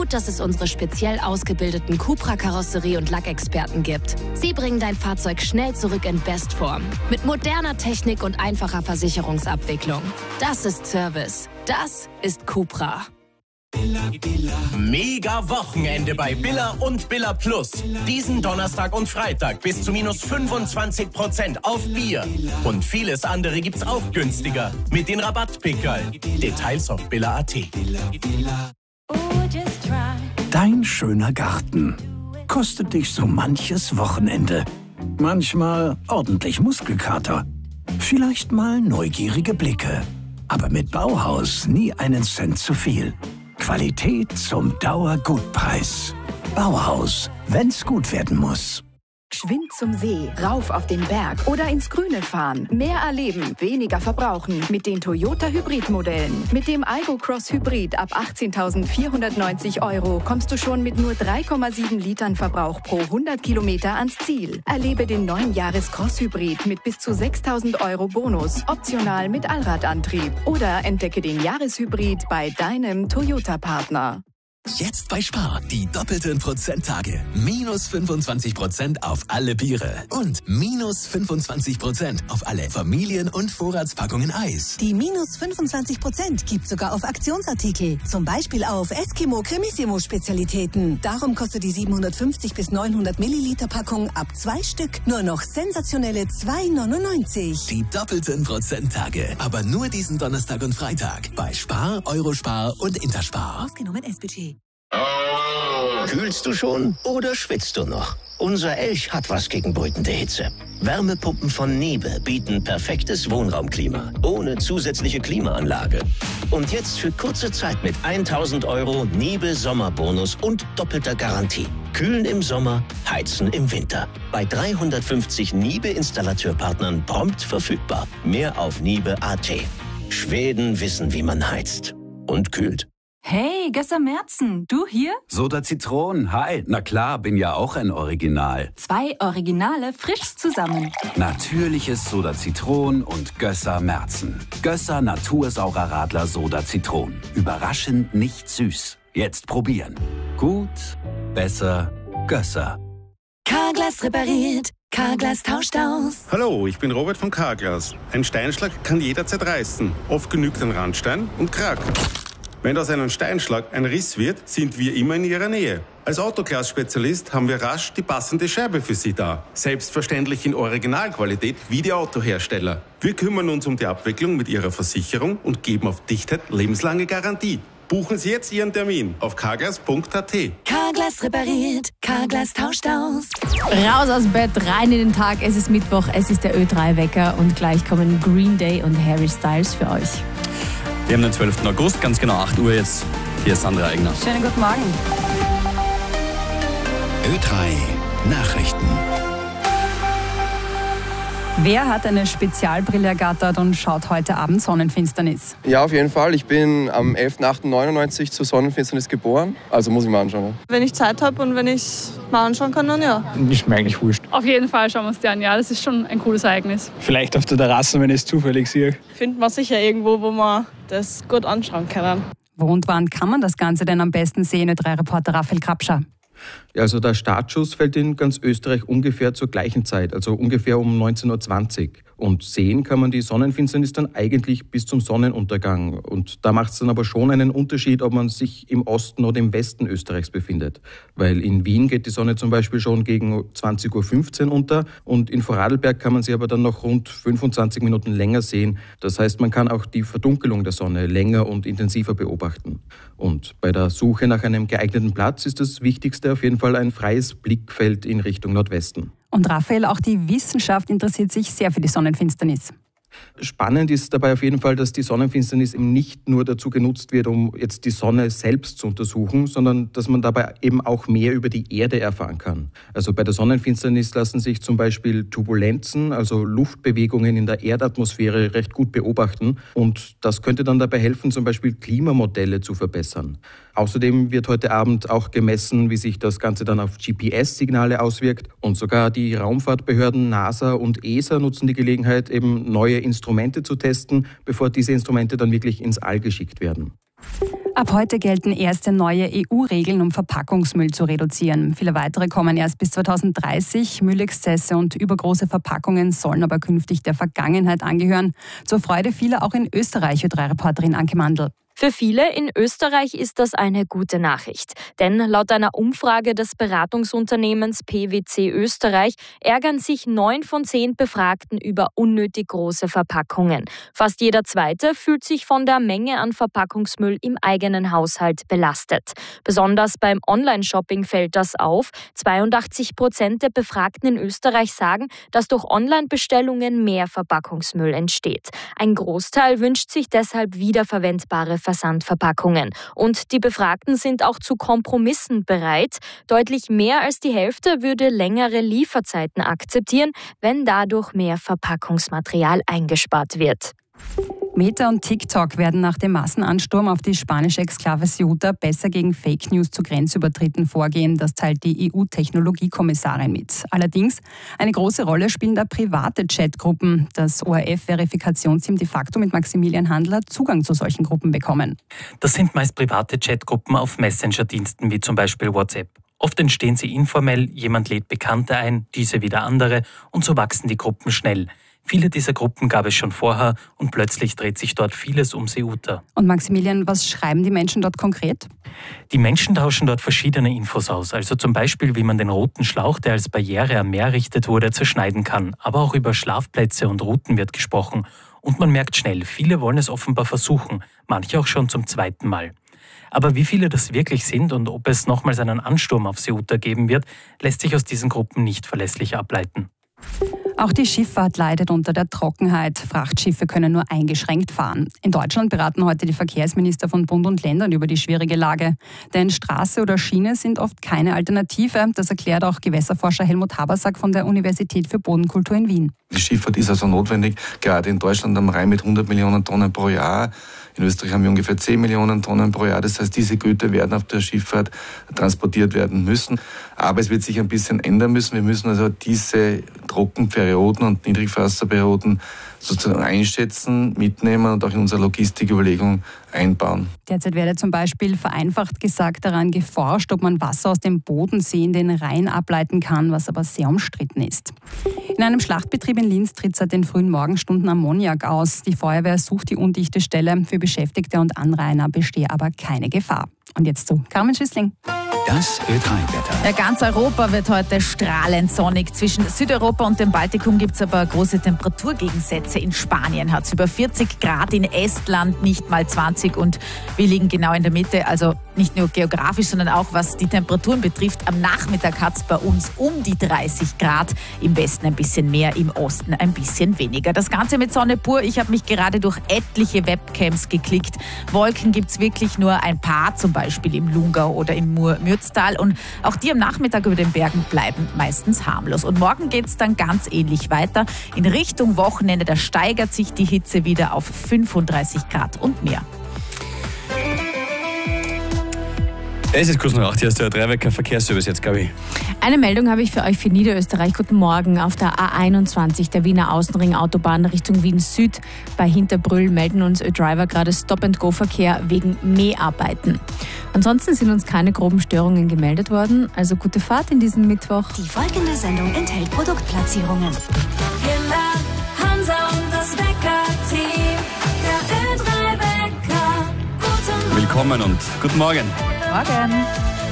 Gut, dass es unsere speziell ausgebildeten Cupra-Karosserie- und Lackexperten gibt. Sie bringen dein Fahrzeug schnell zurück in Bestform. Mit moderner Technik und einfacher Versicherungsabwicklung. Das ist Service. Das ist Cupra. Mega Wochenende bei Billa und Billa Plus. Diesen Donnerstag und Freitag bis zu minus 25% auf Bier. Und vieles andere gibt's auch günstiger mit den Rabattpickerl. Details auf billa.at. Dein schöner Garten kostet dich so manches Wochenende. Manchmal ordentlich Muskelkater. Vielleicht mal neugierige Blicke. Aber mit Bauhaus nie einen Cent zu viel. Qualität zum Dauergutpreis. Bauhaus, wenn's gut werden muss. Geschwind zum See, rauf auf den Berg oder ins Grüne fahren. Mehr erleben, weniger verbrauchen mit den Toyota Hybrid-Modellen. Mit dem Aygo Cross Hybrid ab 18.490 € kommst du schon mit nur 3,7 Litern Verbrauch pro 100 Kilometer ans Ziel. Erlebe den neuen Jahres Cross Hybrid mit bis zu 6.000 € Bonus, optional mit Allradantrieb. Oder entdecke den Jahreshybrid bei deinem Toyota-Partner. Jetzt bei Spar, die doppelten Prozenttage. Minus 25% auf alle Biere und minus 25% auf alle Familien- und Vorratspackungen Eis. Die minus 25% gibt sogar auf Aktionsartikel. Zum Beispiel auf Eskimo Cremissimo Spezialitäten. Darum kostet die 750 bis 900 Milliliter Packung ab 2 Stück nur noch sensationelle 2,99. Die doppelten Prozenttage. Aber nur diesen Donnerstag und Freitag. Bei Spar, Eurospar und Interspar. Ausgenommen S-Budget. Kühlst du schon oder schwitzt du noch? Unser Elch hat was gegen brütende Hitze. Wärmepumpen von Niebe bieten perfektes Wohnraumklima, ohne zusätzliche Klimaanlage. Und jetzt für kurze Zeit mit 1.000 € Niebe Sommerbonus und doppelter Garantie. Kühlen im Sommer, heizen im Winter. Bei 350 Niebe-Installateurpartnern prompt verfügbar. Mehr auf niebe.at. Schweden wissen, wie man heizt und kühlt. Hey, Gösser Merzen, du hier? Soda Zitronen, hi. Na klar, bin ja auch ein Original. 2 Originale frisch zusammen. Natürliches Soda Zitronen und Gösser Merzen. Gösser Natursaurer Radler Soda Zitronen. Überraschend nicht süß. Jetzt probieren. Gut, besser, Gösser. Carglass repariert. Carglass tauscht aus. Hallo, ich bin Robert von Carglass. Ein Steinschlag kann jederzeit reißen. Oft genügt ein Randstein und Krack. Wenn aus einem Steinschlag ein Riss wird, sind wir immer in Ihrer Nähe. Als Autoglas-Spezialist haben wir rasch die passende Scheibe für Sie da. Selbstverständlich in Originalqualität wie die Autohersteller. Wir kümmern uns um die Abwicklung mit Ihrer Versicherung und geben auf Dichtheit lebenslange Garantie. Buchen Sie jetzt Ihren Termin auf carglass.at. Carglass repariert. Carglass tauscht aus. Raus aus Bett, rein in den Tag. Es ist Mittwoch, es ist der Ö3-Wecker und gleich kommen Green Day und Harry Styles für euch. Wir haben den 12. August, ganz genau 8 Uhr jetzt. Hier ist Sandra Eigner. Schönen guten Morgen. Ö3 Nachrichten. Wer hat eine Spezialbrille ergattert und schaut heute Abend Sonnenfinsternis? Ja, auf jeden Fall. Ich bin am 11.08.99 zur Sonnenfinsternis geboren. Also muss ich mal anschauen. Wenn ich Zeit habe und wenn ich es mal anschauen kann, dann ja. Ist mir eigentlich wurscht. Auf jeden Fall schauen wir uns die an. Ja, das ist schon ein cooles Ereignis. Vielleicht auf der Terrasse, wenn ich es zufällig sehe. Findet man sicher irgendwo, wo man das gut anschauen kann. Wo und wann kann man das Ganze denn am besten sehen? Ö3-Reporter Raphael Krapscher. Ja, also der Startschuss fällt in ganz Österreich ungefähr zur gleichen Zeit, also ungefähr um 19.20 Uhr. Und sehen kann man die Sonnenfinsternis dann eigentlich bis zum Sonnenuntergang. Und da macht es dann aber schon einen Unterschied, ob man sich im Osten oder im Westen Österreichs befindet. Weil in Wien geht die Sonne zum Beispiel schon gegen 20.15 Uhr unter und in Vorarlberg kann man sie aber dann noch rund 25 Minuten länger sehen. Das heißt, man kann auch die Verdunkelung der Sonne länger und intensiver beobachten. Und bei der Suche nach einem geeigneten Platz ist das Wichtigste auf jeden Fall ein freies Blickfeld in Richtung Nordwesten. Und Raphael, auch die Wissenschaft interessiert sich sehr für die Sonnenfinsternis. Spannend ist dabei auf jeden Fall, dass die Sonnenfinsternis eben nicht nur dazu genutzt wird, um jetzt die Sonne selbst zu untersuchen, sondern dass man dabei eben auch mehr über die Erde erfahren kann. Also bei der Sonnenfinsternis lassen sich zum Beispiel Turbulenzen, also Luftbewegungen in der Erdatmosphäre recht gut beobachten und das könnte dann dabei helfen, zum Beispiel Klimamodelle zu verbessern. Außerdem wird heute Abend auch gemessen, wie sich das Ganze dann auf GPS-Signale auswirkt und sogar die Raumfahrtbehörden NASA und ESA nutzen die Gelegenheit, eben neue Instrumente zu testen, bevor diese Instrumente dann wirklich ins All geschickt werden. Ab heute gelten erste neue EU-Regeln, um Verpackungsmüll zu reduzieren. Viele weitere kommen erst bis 2030. Müllexzesse und übergroße Verpackungen sollen aber künftig der Vergangenheit angehören. Zur Freude vieler auch in Österreich, Ö3-Reporterin Anke Mandl. Für viele in Österreich ist das eine gute Nachricht. Denn laut einer Umfrage des Beratungsunternehmens PwC Österreich ärgern sich 9 von 10 Befragten über unnötig große Verpackungen. Fast jeder Zweite fühlt sich von der Menge an Verpackungsmüll im eigenen Haushalt belastet. Besonders beim Online-Shopping fällt das auf. 82% der Befragten in Österreich sagen, dass durch Online-Bestellungen mehr Verpackungsmüll entsteht. Ein Großteil wünscht sich deshalb wiederverwendbare Versandverpackungen. Und die Befragten sind auch zu Kompromissen bereit. Deutlich mehr als die Hälfte würde längere Lieferzeiten akzeptieren, wenn dadurch mehr Verpackungsmaterial eingespart wird. Meta und TikTok werden nach dem Massenansturm auf die spanische Exklave Ceuta besser gegen Fake News zu Grenzübertritten vorgehen. Das teilt die EU-Technologiekommissarin mit. Allerdings eine große Rolle spielen da private Chatgruppen. Das ORF-Verifikationsteam de facto mit Maximilian Handl hat Zugang zu solchen Gruppen bekommen. Das sind meist private Chatgruppen auf Messenger-Diensten wie zum Beispiel WhatsApp. Oft entstehen sie informell, jemand lädt Bekannte ein, diese wieder andere und so wachsen die Gruppen schnell. Viele dieser Gruppen gab es schon vorher und plötzlich dreht sich dort vieles um Ceuta. Und Maximilian, was schreiben die Menschen dort konkret? Die Menschen tauschen dort verschiedene Infos aus, also zum Beispiel, wie man den roten Schlauch, der als Barriere am Meer errichtet wurde, zerschneiden kann. Aber auch über Schlafplätze und Routen wird gesprochen. Und man merkt schnell, viele wollen es offenbar versuchen, manche auch schon zum 2. Mal. Aber wie viele das wirklich sind und ob es nochmals einen Ansturm auf Ceuta geben wird, lässt sich aus diesen Gruppen nicht verlässlich ableiten. Auch die Schifffahrt leidet unter der Trockenheit. Frachtschiffe können nur eingeschränkt fahren. In Deutschland beraten heute die Verkehrsminister von Bund und Ländern über die schwierige Lage. Denn Straße oder Schiene sind oft keine Alternative. Das erklärt auch Gewässerforscher Helmut Habersack von der Universität für Bodenkultur in Wien. Die Schifffahrt ist also notwendig, gerade in Deutschland am Rhein mit 100 Millionen Tonnen pro Jahr. In Österreich haben wir ungefähr 10 Millionen Tonnen pro Jahr. Das heißt, diese Güter werden auf der Schifffahrt transportiert werden müssen. Aber es wird sich ein bisschen ändern müssen. Wir müssen also diese Trockenperioden und Niedrigwasserperioden sozusagen einschätzen, mitnehmen und auch in unsere Logistiküberlegung einbauen. Derzeit werde zum Beispiel vereinfacht gesagt daran geforscht, ob man Wasser aus dem Bodensee in den Rhein ableiten kann, was aber sehr umstritten ist. In einem Schlachtbetrieb in Linz tritt seit den frühen Morgenstunden Ammoniak aus. Die Feuerwehr sucht die undichte Stelle. Für Beschäftigte und Anrainer bestehe aber keine Gefahr. Und jetzt zu Carmen Schüssling. Das Ö3-Wetter. Ja, ganz Europa wird heute strahlend sonnig. Zwischen Südeuropa und dem Baltikum gibt es aber große Temperaturgegensätze. In Spanien hat es über 40 Grad, in Estland nicht mal 20 und wir liegen genau in der Mitte. Also nicht nur geografisch, sondern auch was die Temperaturen betrifft. Am Nachmittag hat es bei uns um die 30 Grad. Im Westen ein bisschen mehr, im Osten ein bisschen weniger. Das Ganze mit Sonne pur. Ich habe mich gerade durch etliche Webcams geklickt. Wolken gibt es wirklich nur ein paar, zum Beispiel im Lungau oder im Mürztal. Und auch die am Nachmittag über den Bergen bleiben meistens harmlos. Und morgen geht es dann ganz ähnlich weiter. In Richtung Wochenende, da steigert sich die Hitze wieder auf 35 Grad und mehr. Es ist kurz nach 8, hier ist der Ö3-Wecker Verkehrsservice jetzt, Gabi. Eine Meldung habe ich für euch für Niederösterreich. Guten Morgen. Auf der A21, der Wiener Außenring-Autobahn Richtung Wien Süd bei Hinterbrüll melden uns Ö-Driver gerade Stop-and-Go-Verkehr wegen Mäharbeiten. Ansonsten sind uns keine groben Störungen gemeldet worden. Also gute Fahrt in diesem Mittwoch. Die folgende Sendung enthält Produktplatzierungen. Kinder, Hansa und das Wecker-Team. Der Ö3-Wecker. Willkommen und guten Morgen. Morgen.